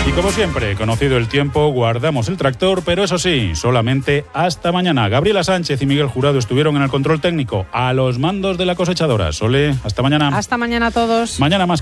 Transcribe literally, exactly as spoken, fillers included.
Y como siempre, conocido el tiempo, guardamos el tractor, pero eso sí, solamente hasta mañana. Gabriela Sánchez y Miguel Jurado estuvieron en el control técnico a los mandos de la cosechadora. Sole, hasta mañana. Hasta mañana a todos. Mañana más.